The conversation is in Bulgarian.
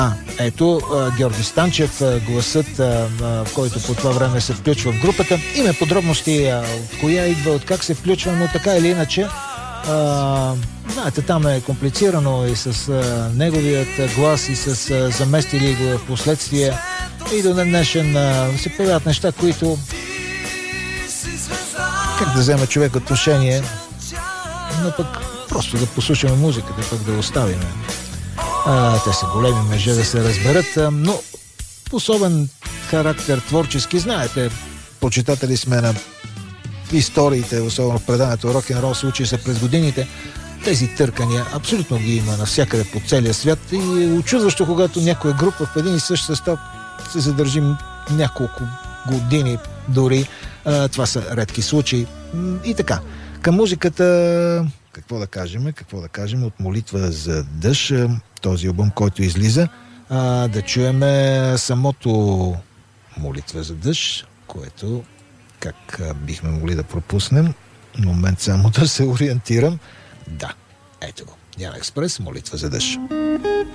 Ето, Георги Станчев, гласът, който по това време се включва в групата. Има подробности от коя идва, от как се включва, но така или иначе, знаете, там е комплицирано и с неговият глас, и с заместили го в последствие. И до днешен се появяват неща, които как да вземе човек отношение, но пък просто да послушаме музиката, пък да оставим. Те са големи мъже, да се разберат, но особен характер, творчески, знаете, почитатели сме на историите, особено в преданието рок-н-рол, случаи са през годините. Тези търкания абсолютно ги има навсякъде по целия свят и е учудващо, когато някоя група в един и същ състав се задържи няколко години дори. Това са редки случаи. И така, към музиката, какво да кажем, от Молитва за дъжд, този албум, който излиза, да чуеме самото Молитва за дъжд, което как бихме могли да пропуснем. Момент само да се ориентирам. Да, ето го. Яна Експрес, Молитва за дъжд.